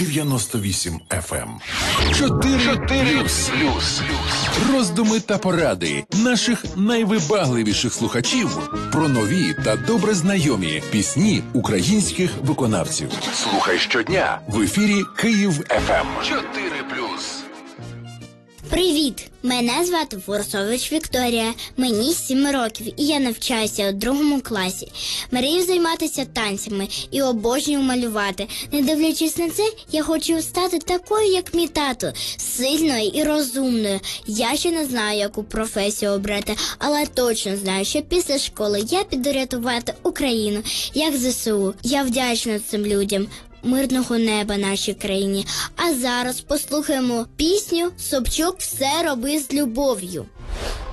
98 FM. 4+. Роздуми та поради наших найвибагливіших слухачів про нові та добре знайомі пісні українських виконавців. Слухай щодня в ефірі Київ ФМ. 4+. Привіт! Мене звати Ворсович Вікторія, мені 7 років і я навчаюся у 2 класі. Мрію займатися танцями і обожнюю малювати. Не дивлячись на це, я хочу стати такою, як мій тато, сильною і розумною. Я ще не знаю, яку професію обрати, але точно знаю, що після школи я піду рятувати Україну, як ЗСУ. Я вдячна цим людям. Мирного неба нашій країні. А зараз послухаємо пісню «Собчук, все роби з любов'ю».